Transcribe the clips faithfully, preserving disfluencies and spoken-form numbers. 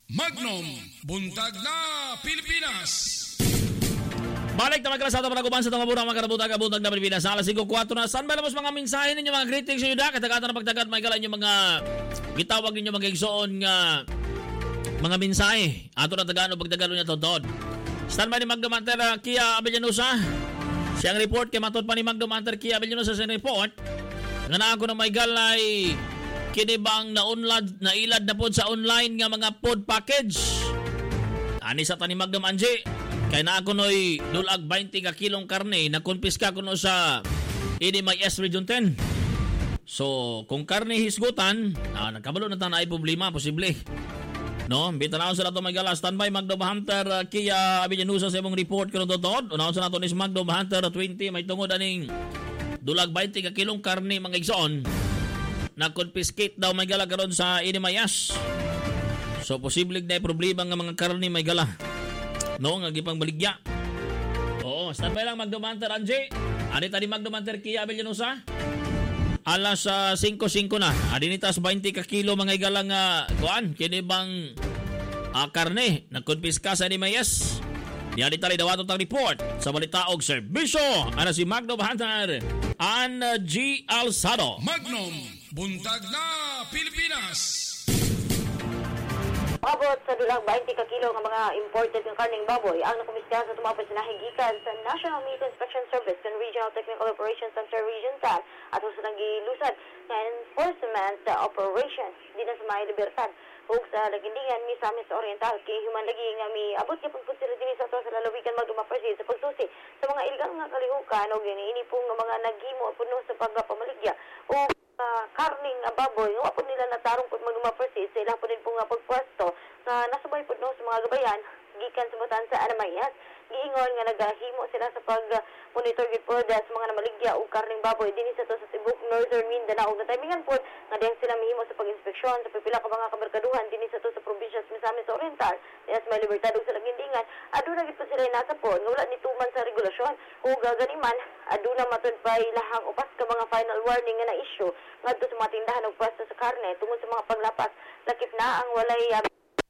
Magnum, buntag na Pilipinas. Balik na magkala sa ato panaguban sa itong kaburang mga karabutag kabutag na Pilipinas. Alas five four na saan ba labos mga mensahe ninyo, mga greetings sa yuda, katagatan na pagtagat, may gala ninyo mga gitawag ninyo mga igsoon nga mga mensahe. Ato na tagano pagtagalo niya totod. Stand by ni Magdo Manter uh, Kia Abellanusa. Siyang report kay matod pa ni Magdo Manter Kia Abellanusa sa report. Nga na ako na may galay kinibang na unlad na ilad na pod sa online nga mga pod package. Ani sa tani Magdo Manji. Kaya na ako no'y dulag twenty ka kilong karne na kumpiska ko no sa ini may S Region ten. So, kung karne hisgutan, ah, nagkabalo na tayo na ay problema, posible. No, bitan ako sa nato magala standby Magdo Hunter uh, Kia Abellanusa sa imong report kuno totod. Unaon sa nato ni Magdo Hunter twenty may tungod aning dulag twenty ka kilong karne mga igsoon. Na-confiscate daw may gala karon sa Inimayas. So posible na problema nga mga karne may gala. No, nga gipang baligya. Oo, standby lang Magdo Hunter Angie. Ani tadi Magdo Hunter Kia Abellanusa. Alas uh, five five na. Adinitas twenty ka kilo mga igalang uh, kuan. Kini bang uh, karne. Nagkumpiska sa Inimayas. Diyan itali dawato tang report sa balitaog serbisyo. Ano si Magno Hunter and uh, G. Alzado. Magnum, buntag na Pilipinas. Abot sa dulang twenty ka kilo ng mga imported ng karning baboy ang nakumiska sa tumapos na higikan sa National Meat Inspection Service and Regional Technical Operations Center Region ten at sa nagilusad na enforcement operations din sa may libertad ug sa lagindingan ni Misamis Oriental kay human lagi nga mi abot ka pud sila dinhi sa to sa lalawigan magdumapersid sa pagsusi sa mga illegal nga kalihukan ug ini pong mga naghimo puno sa pagpamaligya ug Uh, karning uh, baboy, nga po nila natarong po magdumapersid sa ilang po din po nga pagpwesto na nasubay po no, sa mga gabayan gikan sa batan sa Anamayas. Giingon nga nagahimo sila sa pag-monitor uh, po sa mga namaligya o karning baboy din sa to sa Cebu, Northern Mindanao. Ug timingan po nga diyang sila mihimo sa pag-inspeksyon sa pipila ka mga kamerkaduhan din sa to sa probinsya sa Misamis Oriental. Diya sa may libertad ug sa lagindingan, aduna gid po sila nasa po nga wala ni tuman sa regulasyon ug ganiman aduna matud pa ilahang upas ka mga final warning nga na issue ngadto sa mga tindahan ug pwesto sa karne tungod sa mga paglapas lakip na ang walay uh,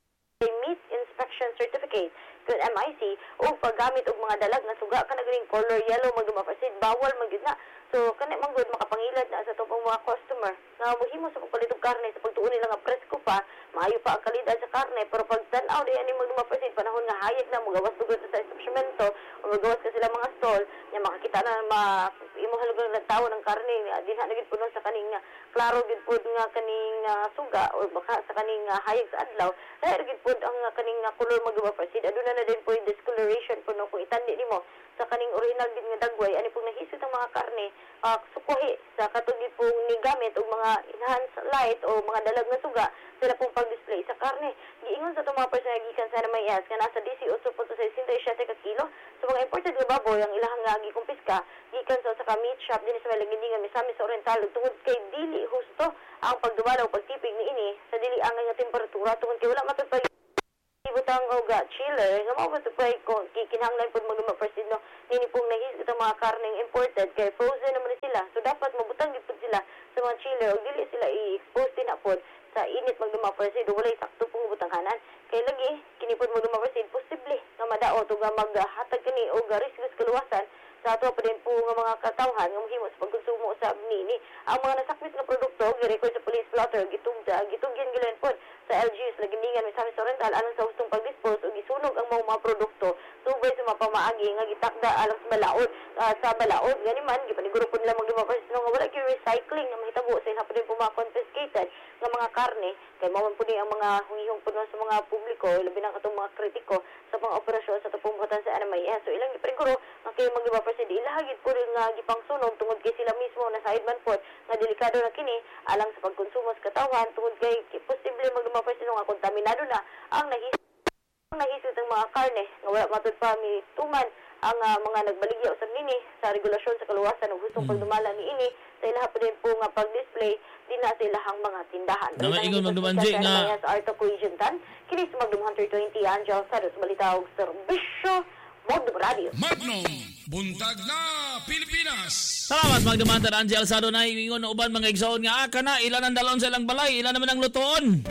meat inspection certificate good M I C o paggamit og mga dalag na suga ka naging color yellow magdumapersid bawal magyud na so kani manggod makapangilad na sa tupong mga customer nga mohimo sa pagpalit og karne sa pagtuon nila nga presko pa maayo pa ang kalidad sa karne pero pag tan-aw di ani magdumapersid panahon nga hayag na mugawas dugod sa establishmento o magawas ka sila mga stall nya makakita na ma imo halugang nagtawo ng karne dinha na gid puno sa kaning klaro gid pud nga kaning uh, suga o baka sa kaning uh, hayag sa adlaw dahil gid pud ang uh, kaning uh, color magdumapersid aduna na din po yung discoloration po no kung itandi nimo sa kaning original din nga dagway ani pong nahisod ang mga karne uh, sukuhi sa katugid pong nigamit og mga enhanced light o mga dalag nga suga sila pong pag-display sa karne. Giingon sa itong mga personal gikan sa Anamayas nga nasa eighteen point sixty-seven ka kilo sa mga imported nga baboy ang ilahang nga gikumpiska gikan sa sa meat shop din sa Malagindingan Misamis Oriental tungod kay dili husto ang pagdumalaw pagtipig niini sa dili ang nga temperatura tungod kay wala matupay ibutang og chiller nga mao matupay ko kikinahanglan pud magdumapersid no nini pong nahisgot ang mga karneng imported kay frozen naman sila so dapat mabutang gid pud sila sa mga chiller ug dili sila i-expose din na pud sa init magdumapersid ug walay sakto pong butanghanan kay lagi kini pud magdumapersid posible nga madaot ug maghatag kini og risgo sa kaluwasan sa ato pa din po nga mga katawhan nga mohimo sa pagkonsumo sa nini ang mga nasakwit nga produkto gi-record sa police plotter gitugda gitugyan gilen pod sa L G S Lagindingan Misamis Oriental alang sa hustong pag-dispose o gisunog ang mga, mga produkto subay sa mga pamaagi nga gitakda alang sa balaod uh, sa balaod gani man gipaniguro po nila magdumapersid nga wala kay recycling nga mahitabo sa hapon din po mga confiscated nga mga karne kay mao man po ang mga hungihong puno sa mga publiko labi na katong mga kritiko sa mga operasyon sa tupong buhatan sa Anamayas so ilang gipaniguro nga kay magdumapersid ilahagid po rin nga gipangsunog tungod kay sila mismo na side man po nga delikado na kini alang sa pagkonsumo sa katawan tungod kay posible magdumapersid nga kontaminado na ang nahis ang nahisod ang mga karne nga wala matud pa mi tuman ang uh, mga nagbaligya usab nini sa regulasyon sa kaluwasan ug gustong mm. pagdumala niini sa ilaha pa din po nga pag-display din na sa ilahang mga tindahan. Nga ingon magdumanji nga sa Art of Region ten kini sa Magnum Hunter twenty Angel Sados balita og serbisyo Magnum Radio. Magnum buntag na Pilipinas. Salamat Magnum Hunter Angel Sados na ingon uban mga igsoon nga aka na ilan ang dalon sa ilang balay ilan naman ang lutoon.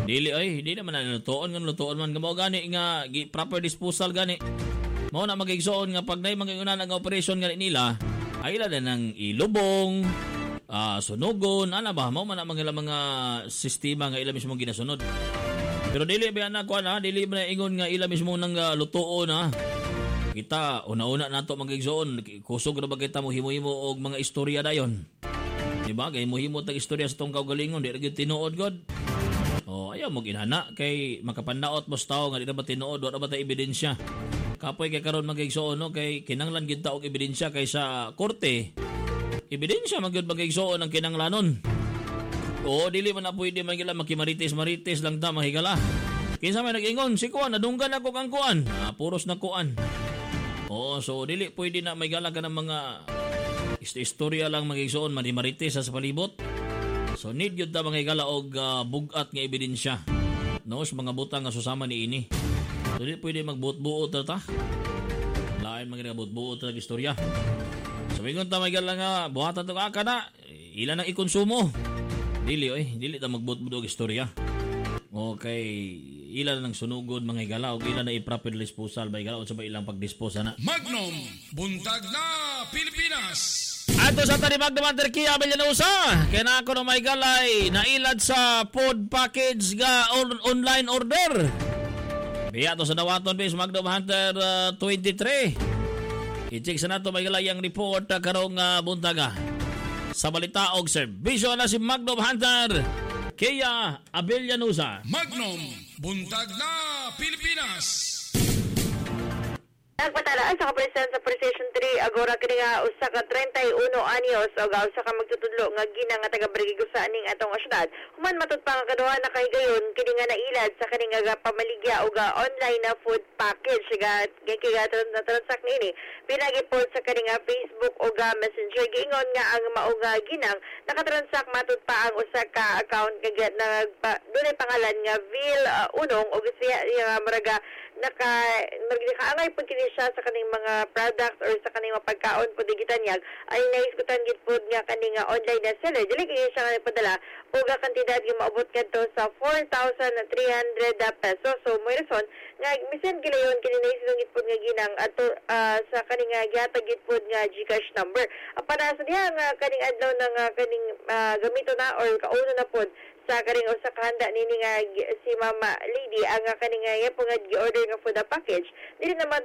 Dili ay, di naman na lutoon nga lutoon man gamo gani nga gi, proper disposal gani. Mao na magigsoon nga pag nay maginguna nga operation gani nila, ay ila na ng ilubong, uh, sunugon, ana ba mao man ang mga mga sistema nga ila mismo ginasunod. Pero dili ba na ko na, dili ba na ingon nga ila mismo nang uh, lutoon ha. Kita una-una nato magigsoon, kusog ra ba kita mo himo-himo og mga istorya dayon. Di ba? Kay mo himo tag istorya sa tong kaugalingon, di ra gyud tinuod god. Oh, ayaw mo ginana kay makapandaot mo sa tao nga di na ba tinuod, wala ba ta ebidensya. Kapoy kay karon magigsoon no kay kinanglan gid ta og ebidensya kay sa korte. Ebidensya man gyud magigsoon ang kinanglanon. Oo, dili man na pwede man gila makimarites-marites lang ta mahigala. Kinsa may nag-ingon, si kuan nadunggan ako kang kuan. Ah, puros na kuan. Oo, so dili pwede na may gala ka ng mga istorya lang magigsoon manimarites sa palibot. So need yun ta mga igala og uh, bugat nga ebidensya. No, sa mga butang nga susama ni ini. So di pwede magbuot-buot ta. Lain mga buot-buot ta istorya. So mingon ta mga igala nga buhatan to ka na. Ila nang ikonsumo. Dili oy, dili ta magbuot-buot og istorya. Okay, ila nang sunugod mga igala og ila na i-proper disposal ba igala o sa ilang pag-dispose na. Magnum, buntag na Pilipinas. Ato sa tanimag naman Terkia Villanusa, kaya na ako na may galay nailad sa food package ga on- online order. Biya to sa dawaton bis Magnum Hunter uh, twenty-three. I-check sa nato may galay ang report uh, karong uh, buntaga. Sa balita og serbisyo na si Magnum Hunter Kia Villanusa. Magnum, buntag na Pilipinas. Nagpatalaan sa kapresidente sa PlayStation three agora kini nga usa ka thirty-one anyos o ga usa ka magtutudlo nga gina nga taga Brigig sa aning atong syudad. Human matud pa nga kaduha na kahigayon kini nga nailad sa kini nga pamaligya o ga online na food package ga gikiga na transact nini. Pinagi-post sa kani nga Facebook o ga Messenger giingon nga ang mao nga ginang nakatransact matud pa ang usa ka account nga nagpa dunay pangalan nga Vil uh, Unong o siya nga maraga naka nagkaangay pud kini siya sa kaning mga products or sa kaning mga pagkaon pud gitanyag ay naisgutan gid pud nga kaning online na seller dili kini siya padala og nga kantidad nga maabot kadto sa four thousand three hundred pesos. So mo rason nga bisan gilayon kini naisgutan gid pud nga ginang ato uh, sa kaning nga gihatag gid pud nga GCash number. Para sa diha nga kaning adlaw na nga kaning uh, gamito na or kauno na pud sa kaning usa ka handa nini nga si Mama Lady ang kaning nga po nga gi-order nga food package dili naman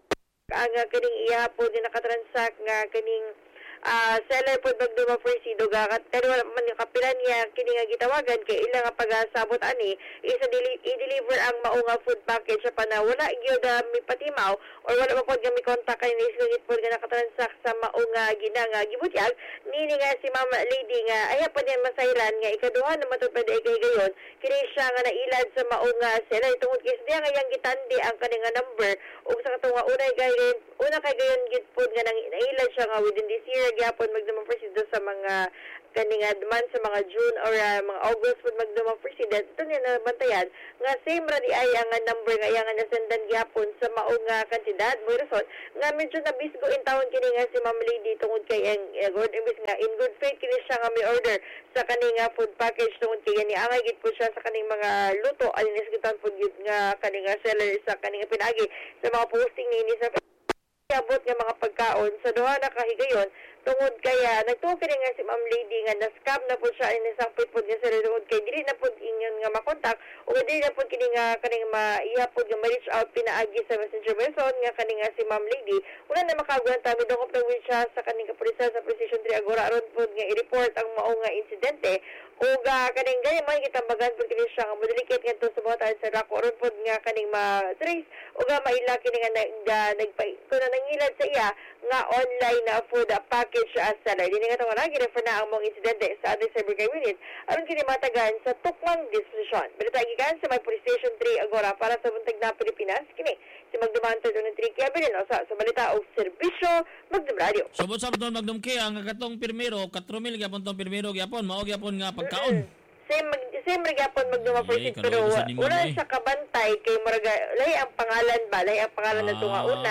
ang kaning iya po din nakatransact nga kaning uh, seller po magduma procedo ga pero wala man yung kapilan niya kini nga gitawagan kay ila nga pagasabot ani isa dili i-deliver ang mao nga food package sa pana wala gyud uh, mi patimaw or wala pa pod nga mi kontak kay ni isugit pod nga nakatransact sa mao nga ginanga gibutyag nini nga si Mama Lady nga aya pa niya masayran nga ikaduha na matud pa kay gayon kini siya nga nailad sa mao nga seller tungod kay siya nga yang gitandi ang kaning nga number ug sa katong nga unay gayon una kay gayon gid pod nga nailad siya nga within this year gyapon magdumang president sa mga kaning demand sa mga June or uh, mga August pud magdumang president ito niya nabantayan nga same ra di ay ang number nga yang nasendan gyapon sa mao nga kantidad mo rason nga medyo nabisgo in taon kini nga si Ma'am Lady tungod kay ang uh, good imbis nga in good faith kini siya nga may order sa kaning nga food package tungod kay ni angay gid po siya sa kaning mga luto alinis gitan pud gid nga kaning nga seller sa kaning pinagi sa mga posting ni sa abot nga mga pagkaon sa duha na kahigayon tungod kaya nagtuo kini nga si Ma'am Lady nga na-scam na po siya in isang pipod nga sa tungod kay dili na po ingon nga makontak o dili na po kini nga kaning maiya po nga ma-reach out pinaagi sa messenger person nga kaning nga si Ma'am Lady wala na makagwanta midungop na win siya sa kaning kapulisan sa PlayStation three agora aron po nga i-report ang mao nga insidente o ga kaning gaya man gitambagan po kini siya nga modelicate nga sa buhatan sa rako aron po nga kaning ma-trace o ga maila kini nga nagpa kuno nangilad sa iya nga online na food package as seller. Dili nga tawag na girefer na ang mong insidente sa ating cybercrime unit aron kini matagan sa tukmang disposisyon. Balita gikan sa may Police Station three agora para sa buntag na Pilipinas kini si Magnum Hunter twenty-three Kia Villanusa sa balita og serbisyo Magnum Radio. Subot sa buton Magnum Kia ang katong pirmero four mil gyapon tong pirmero gyapon mao gyapon nga pagkaon. Mm-hmm. Same same ra gyapon Magnum First Ay, pero kanang isa ni wala Ma'am, eh. sa kabantay kay muraga lay ang pangalan ba lay ang pangalan na tunga Ah. una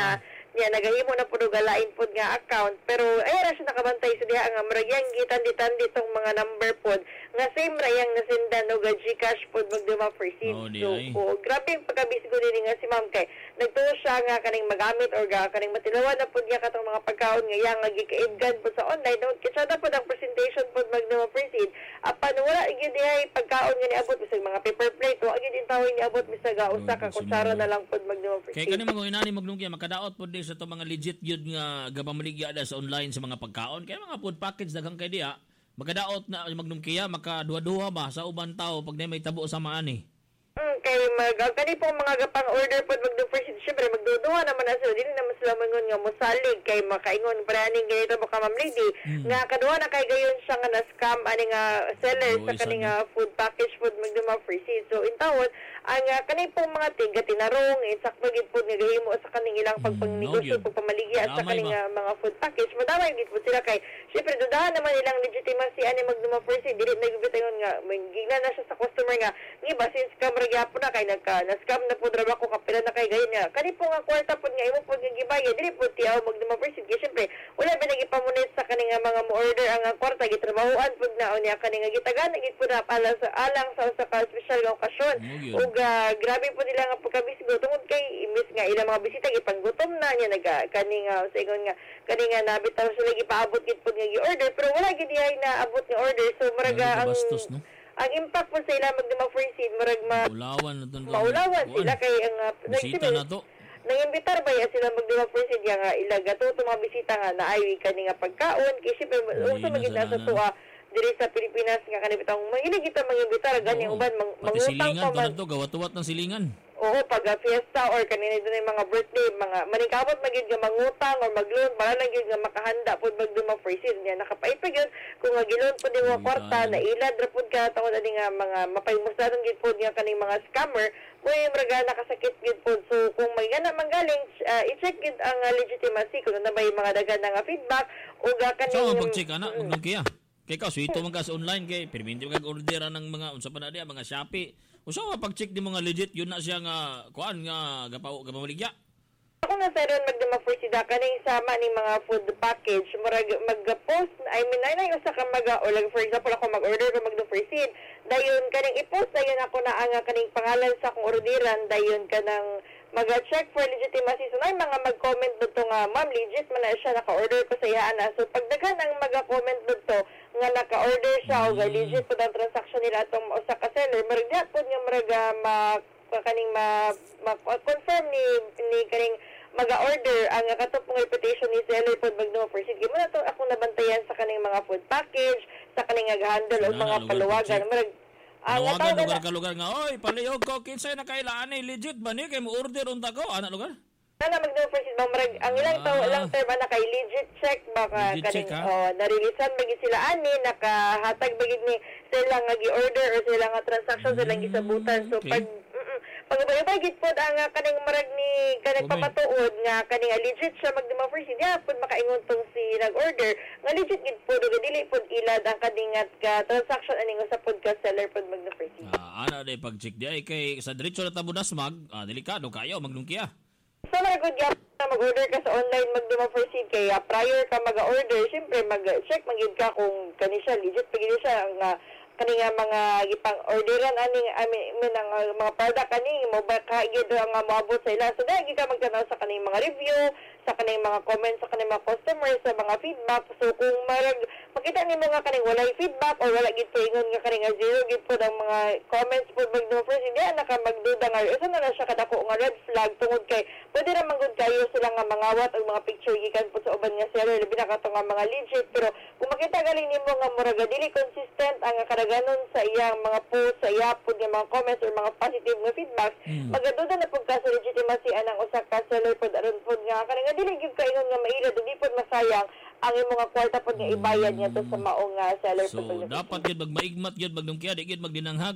niya nagahimo na pud og lain pud nga account pero ay ra siya nakabantay sa diha nga murag yang gitandi-tandi tong mga number pod nga same ra yang nasendan og GCash pod magduma proceed. Oh, di So ay. oh, grabe yung pagkabisgo din nga si ma'am kay nagtuo siya nga kaning magamit or ga kaning matilawan na pud niya katong mga pagkaon nga yang nga gikaidgan po sa online no kitsa na pud ang presentation pod magduma proceed apan wala gyud dihay pagkaon nga niabot bisag mga paper plate wa gyud intawon niabot bisag ga usa ka kutsara na lang pod magduma Kay proceed. kani mga inani maglungkya makadaot pod di sa to mga legit gyud nga gabamaligya da sa online sa mga pagkaon kay mga food package daghang kay diha makadaot na magnungkiya makaduha-duha ba sa uban tao pag may tabo sa maani. Mm, kay mag kani pong mga gapang order pod magdo first syempre magduduha naman na sila dili naman sila mangon nga mosalig kay makaingon paraning ganito baka ma'am lady Mm. nga kaduha na kay gayon siya nga na scam ani nga seller Oo, sa isa kani na. nga food package food magduma free seed so in tawon ang uh, kani pong mga tiga tinarong insakto gid pod nga gahimo sa kaning ilang Mm, pagpangnegosyo no, yun. pagpamaligya sa Damay kaning ba? uh, mga food package madamay gid pod sila kay syempre dudahan naman ilang legitimacy ani magduma free seed dili nagbibitangon nga gigna na siya sa customer nga ngiba since camera gyapon na kay nagka na scam na pud ra ba ko kapila na kay gayon nga kani po nga kwarta pud nga imo pud nga gibayad dili pud tiaw magduma free seed kay syempre wala ba nagipamunit sa kani nga mga mo-order ang nga kwarta gitrabahoan pud na unya kani nga gitagan gid pud na alang sa alang sa usa ka special nga okasyon Mo yun. ug uh, grabe po nila nga pagkabisgo tungod kay imbis nga ilang mga bisita gipanggutom na niya naga kani nga sa ingon nga kani nga nabitaw sila gipaabot gid pud nga gi-order pero wala gid diay na abot nga order so muraga Grabe ang kabastos, no? ang impact po sa ila magduma free seed murag ma Ulawan na ton. maulawan sila kay ang uh, Bisita na to. nangimbitar ba ya sila magduma free seed ya nga ilaga to to mga bisita nga naay kani nga pagkaon kay syempre Ay, usa magid na sa nasalanan. tuwa diri sa Pilipinas nga kanang bitang mahilig kita mangimbitar gani Oo. uban mang, Pati mangutang silingan pa to man na to gawat-wat ng silingan. oo pag uh, fiesta or kanina doon yung mga birthday mga maningkamot magid nga mangutang or magloan para lang gyud nga makahanda pud magduma free seed niya nakapait pa gyud kung nga giloan pud yung mga Ay, kwarta tayo. na ilad ra pud ka tungod ani nga mga mapaymusdanon gid pud nga kaning mga scammer kung yung mga nakasakit gid pud so kung may gana manggaling uh, i-check gid ang uh, legitimacy kung ano ba yung mga dagan nga feedback o ga kaning So pag-check ana magnungkiya. Kay ka suito man ka sa online kay perminti kag orderan ng mga unsa pa na diha mga Shopee. Usa pa pag-check di mga legit yun na siya nga kuan nga gapaw gapamaligya. ako nga sa ron magdama for sida kaning sama ning mga food package murag mag-post I mean ay nay usa ka maga or like for example ako mag-order ko magdo for seed dayon kaning i-post dayon ako na ang kaning pangalan sa akong orderan dayon kanang mag-check for legitimacy so nay mga mag-comment dito nga ma'am legit man na siya naka-order ko sa iyaan na so pagdaghan ang mag-comment dito nga naka-order siya o Mm. legit po ang transaction nila atong usa ka seller murag diha pud nga murag ah, ma kaning ma, ma confirm ni ni kaning maga-order ang katupong reputation ni seller pod magno for sige mo na to ako nabantayan sa kaning mga food package sa kaning nag-handle o Sana mga lugar paluwagan pag-check. murag ang Nawagan tawag lugar na ka lugar nga oy palihog ko kinsay na kailangan ni legit ba ni kay mo order unta ko ana lugar. na magno for sige murag ang ilang Ah. taw lang term ana kay legit check baka Legit kaning check, ha? oh narilisan bagi sila ani nakahatag bagi ni sila nga gi-order or sila nga transaction sila Mm, gisabutan so okay. pag pag iba gid pod ang ah, kaning marag ni kanang Kumay. pamatuod nga kaning ah, legit siya magduma for si dia pod makaingon tong si nag-order nga legit gid pod ug dili pod ilad ang kaning at ka transaction aning usa pod ka seller pod magduma for si. Ah, ana day pag-check di ay kay sa diretso na tabo dasmag, ah, delikado kayo magnungkiya. So maragod gyud ka mag-order ka sa online magduma for seed kay ah, prior ka mag-order syempre mag-check magid ka kung kani siya legit pagid siya ang ah, kani nga mga gipang orderan aning I mean ang uh, mga product ani mo ba kaigid ang uh, moabot sa ila so dahil ka magtanaw sa kaning mga review sa kaning mga comments sa kaning mga customers sa mga feedback so kung marag makita nimo nga kaning walay feedback or wala gid paingon nga kaning nga zero gid pod ang mga comments pod magno first hindi na ka magduda nga isa na lang siya kadako nga red flag tungod kay pwede ra manggod kayo sila nga mangawat og mga picture gikan pod sa uban nga seller labi na kato nga mga legit pero kung makita galing nimo nga murag dili consistent ang kadaganon sa iyang mga post sa iya pod nga mga comments or mga positive nga feedback Mm. magaduda na pod ka sa legitimacy anang usa ka seller pod aron pod nga kaning nga dili gyud kaingon nga mailad ug di pod masayang ang imong nga kwarta pod nga ibayad niya to sa maong nga seller So pod dapat gyud magmaigmat gyud magnungkiya di gyud magdinanghag.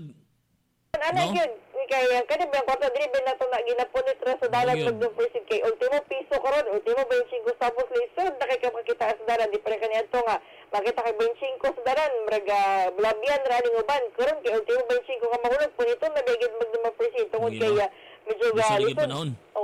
ano No? yun kaya kani ba kwarta dili ba nato na ginapunit ra sa dalan yun. pag percent kay ultimo piso karon ultimo twenty-five centavos lisod na kay ka makita sa dalan di pa rin kaniadto nga makita kay twenty-five sa dalan muraga blabyan ra ning uban karon kay ultimo twenty-five ka mahulog punito na bigid magduma percent tungod Sige, kay no? ah, medyo Bisa ga ligid lisod panahon. o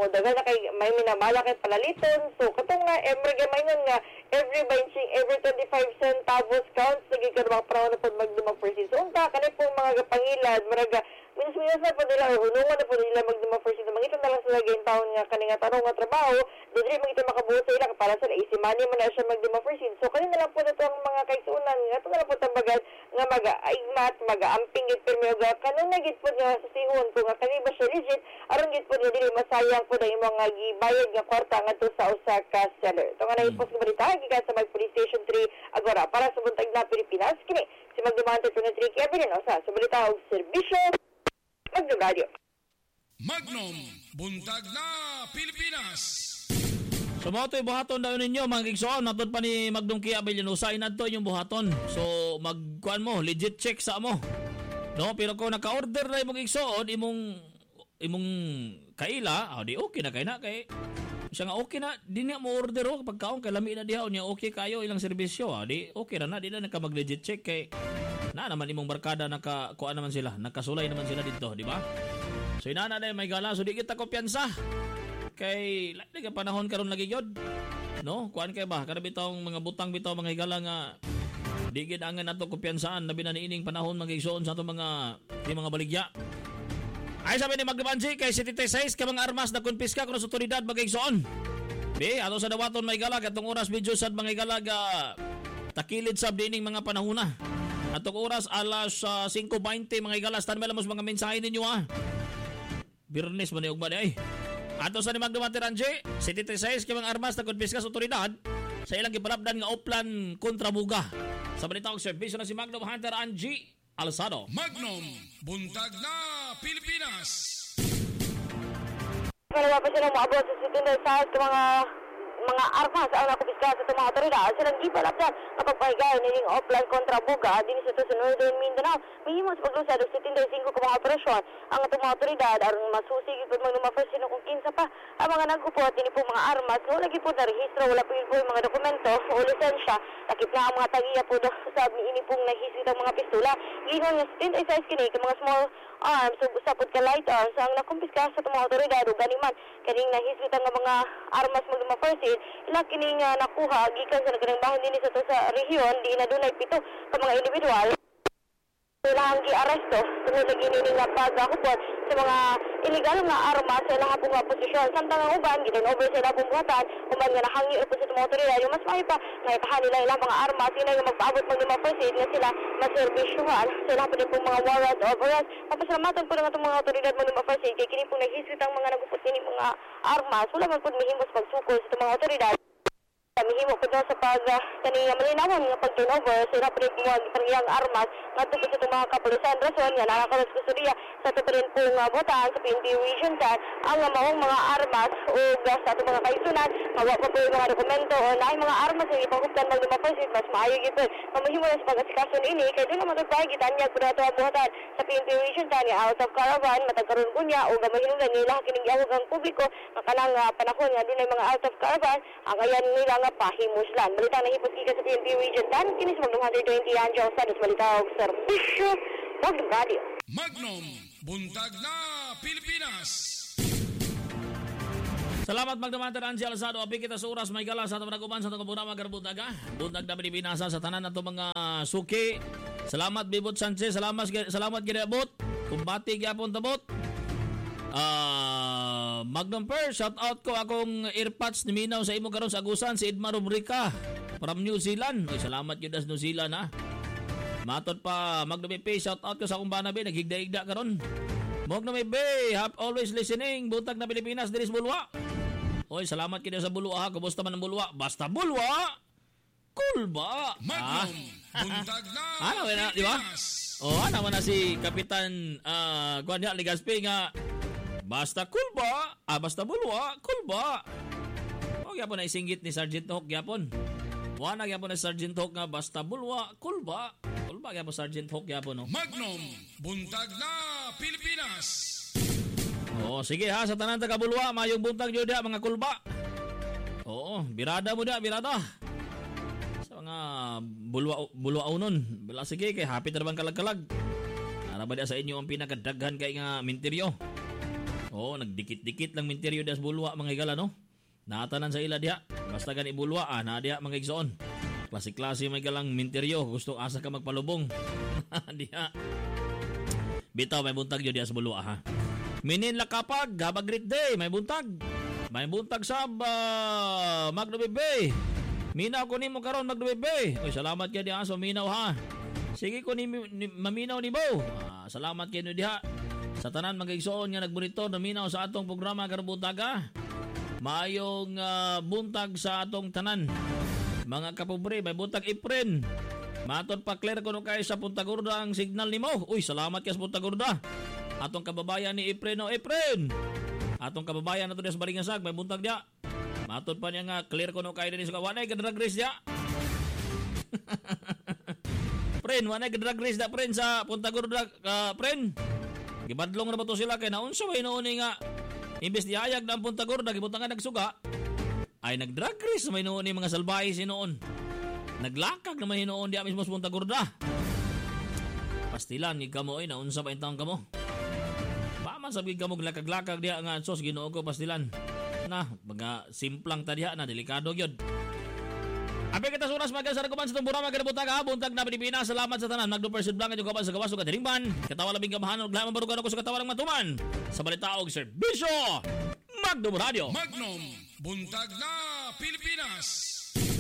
o dagan na kay may minamala kay palaliton. So katong nga every gamay nga every benching every twenty-five centavos counts lagi ka mga panahon na pod magdumag percent. So unta kanay pong mga gapangilad maraga minus-minus na po nila unungan na po nila magdumag percent. Mangita na lang sila gayong taon nga kaninga tanong nga trabaho dili mangita makabuot sa ila para sa easy money man na siya magdumag percent. So kanina lang po na to ang mga kaisunan nga ito na lang po tambagan nga mag-aigmat mag-aamping gid pirmi og kanon na gid po nga susihon ko nga kani ba siya legit aron gid po nga dili masayang po na imong nga gibayad nga kwarta ngadto sa usa ka seller. Ito nga na-ipos nga balita gikan sa Mag Police Station three agora para sa buntag na Pilipinas kini si Magdumante twenty-three Kevin Osa sa balita og serbisyo Magdum Radio. Magnum buntag na Pilipinas. So mo to'y buhaton daw ninyo mga kigsoon natod pa ni Magdum Kia Villanusa inadto yung buhaton. So magkuan mo legit check sa mo. No, pero kung naka-order na imong kigsoon imong imong kaila, ah, di okay na kay na kay siya nga okay na di niya mo order o pagkaon kay lami na diha niya okay kayo ilang serbisyo ah, di okay na na di na naka mag legit check kay na naman imong barkada naka kuan naman sila nakasulay naman sila dito di ba? So inana na may gala so di kita kumpiyansa kay lagi ka panahon karon lagi gyud no kuan kay ba kada bitong mga butang bitaw mga higala nga di gid angan nato kumpiyansaan labi na niining panahon magigsoon sa ato mga di mga baligya. Ay sabi ni Magdabanji kay seventy-six ka mga armas na konpiska kuno sa otoridad magigsoon. Di ato sa dawaton may galag atong oras medyo sad mga galag uh, takilid sab dining mga panahona. Atong oras alas uh, five twenty mga galas tan melamos mga mensahe ninyo ah. Birnes man og ba ay. Ato sa ni Magdabanji Ranji seventy-six ka mga armas na konpiska sa otoridad sa ilang gibalabdan nga oplan kontra buga. Sa balita og serbisyo na si Magnum Hunter Angie Alzado. Magnum buntag na Pilipinas. Kaya pa sila maabot sa sitinday sa mga mga armas ang nakupiska sa itong mga otoridad silang gibalabdan kapag pahigayon niling offline kontra buga din sa ito sa Northern Mindanao. Mahimos paglusad sa sitinday singko ka mga operasyon ang itong mga otoridad aron masusig ipod magnumafersino kung kinsa pa ang mga nagupot din po mga armas wala gi po na rehistro wala po yun po yung mga dokumento o lisensya takip na ang mga tagiya po sa ini pong nahiswit ang mga pistola ginon nga sitinday size kini ka mga small arms so sapot ka light arms ang nakumpiska sa itong mga otoridad o ganiman kaning nahiswit ang mga armas magnumafersino ila kining uh, nakuha gikan sa nagkanang bahin din sa to sa rehiyon di na dunay pito ka mga individual silang gi-aresto tungod lagi nini nga paghubot sa mga illegal nga armas sa ilang pong posisyon samtang ang uban gitan over sa ilang buhatan human nga nahangi po sa mga otoridad yung mas mahi pa nga itahan nila ilang mga armas sila nga magpaabot mag lima percent nga sila maserbisyuhan sa ilang po mga warrant of arrest mapasalamatan po nga itong mga otoridad mag lima percent kay kini pong naghiswit ang mga nagupot nini mga armas wala man po mihimos pagsukol sa itong mga otoridad mihimo po sa pag uh, kanina malinawan nga pag-turnover sa ilang mga pangyang armas nga tupos sa itong mga kapulisan rason nga nakakalas kustudiya sa ito rin pong uh, botaan sa P N P Region ten ang uh, mawang mga armas o uh, sa itong mga kaisunan mawa pa po yung mga dokumento o na mga armas na ipangkuptan mag lima percent mas maayo ito mamahimo na sa pag-asikason ini kaya doon naman ito gitanyag po na ito ang botaan sa P N P Region ten out of caravan matagkaroon ko niya o gamahin na nila kinigawag ang publiko nga kanang uh, panahon nga doon ay mga out of caravan ang ayan nila nga pahimuslan. Balita na hipot kika sa P N P Region ten, kinis Magnum one twenty Anjo sa dos balita og serbisyo Magnum Radio. Magnum buntag na Pilipinas. Salamat Magdamatan Angie Alzado abi kita sa oras may gala sa atong naguban sa atong kabunama garbuntaga. Buntag na Pilipinas sa tanan nato mga suki. Salamat Bibot Sanchez, salamat salamat gidabot. Kumbati gyapon tabot. Uh, Magnum Per, shout out ko akong earpods ni Minaw sa imo karon sa agusan si Edmar Rubrica from New Zealand. Oy, salamat gyud as New Zealand ha. Matot pa Magnum P, shout out ko sa akong banabi naghigda-igda karon. Magnum P, have always listening. Buntag na Pilipinas diri sa Bulwa. Oy, salamat kini sa Bulwa ha. Kumusta man ang Bulwa? Basta Bulwa. Cool ba? Magnum buntag na ano na, di ba? Oh, ano man na si Kapitan uh, Kuan dia Ligaspi nga basta cool ba? Ah, basta bulwa, cool ba? O, gyapon na isinggit ni Sergeant Hawk, gyapon. Wala gyapon na Sergeant Hawk nga basta bulwa, cool ba? Cool ba gyapon Sergeant Hawk, gyapon, no? Magnum, buntag na Pilipinas. Oo, sige ha, sa tanan taga bulwa, mayong buntag nyo dia, mga cool ba? Oo, birada mo dia, birada. Sa mga bulwa, bulwa unon. Bila sige, kay happy na naman kalag-kalag. Para ba dia sa inyo ang pinakadaghan kay nga minteryo? Oo, nagdikit-dikit lang minteryo das bulwa mga igala, no? Natanan sa ila diha. Basta gani bulwa, ah, na diha mga igsoon. Klase-klase mga igalang minteryo. Gusto asa ka magpalubong. Diha. Bitaw, may buntag yun diha sa bulwa, ha? Minin lakapag, habag great day, may buntag. May buntag sab, uh, Magdubebe. Minaw ko ni mo karon Magdubebe. Uy, salamat kayo diha, so minaw ha. Sige ko ni, ni maminaw ni Bo. Ah, salamat kayo diha. Sa tanan mga igsoon nga nagbunito na minaw sa atong programa karong buntaga. Maayong uh, buntag sa atong tanan. Mga kapobre, may buntag Ipren. Maton pa clear ko no kay sa Punta Gorda ang signal nimo. Uy, salamat kay sa Punta Gorda. Atong kababayan ni Ipren o Ipren. Atong kababayan nato sa Balingasag, may buntag dia. Maton pa niya nga clear ko no kay dinhi sa kawanay ka drag race dia. Pren, wanay ka drag race da pren sa Punta Gorda, uh, pren. Gibadlong na ba to sila kay naunsa way noon nga imbes di ayag na ang Punta Gorda gibutangan nagsuga ay nag-drag race may noon ni mga salbahe sinoon. Naglakag naman hinoon di mismo sa Punta Gorda. Pastilan gid kamo ay naunsa ba intawon kamo? Ba man sabi kamo glakag-lakag diha nga sos Ginoo ko pastilan. Na, mga simplang ta diha na delikado gyud. Abi kita suras magal sa rekoman sa itong burama kada butag ha. Buntag na Pilipinas. Salamat sa tanan. Magdo-persid blank yung kapan sa gawas o katiringban. Katawa labing kamahan. Naglaman barugan ako sa katawa ng matuman. Sa balitaog serbisyo. Magdo Radio. Magnum. Buntag na Pilipinas.